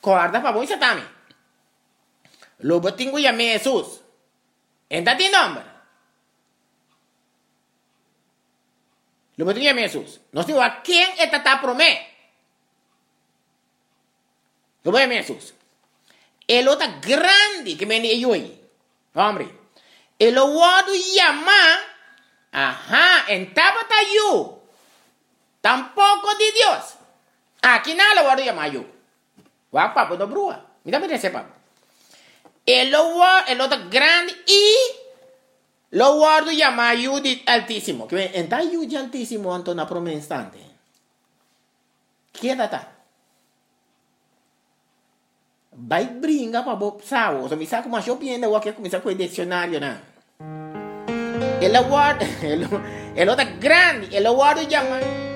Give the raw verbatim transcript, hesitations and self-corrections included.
Corda para vos também. Lo botingo ya me Jesus. Enta ti nombre. Lo botingo ya me Jesus. No sé a quién esta ta promé. Lo voy a me Jesus. El otro grande que me ni yo ahí. Hombre. El otro llama. Ajá. En tabata yo. Tampoco de Dios. Aquí nada lo voy a llamar yo. Guau, papo, no brua. Mira, mira ese papo. El otro grande y lo guardo llama Judith altísimo. Que está Judith altísimo ante una promesa instante. ¿Quién está? Vai brinca para vos savo. So, mi saco más yo pienso que voy a comenzar con el diccionario, ¿no? El guardo, el otro grande, el guardo llama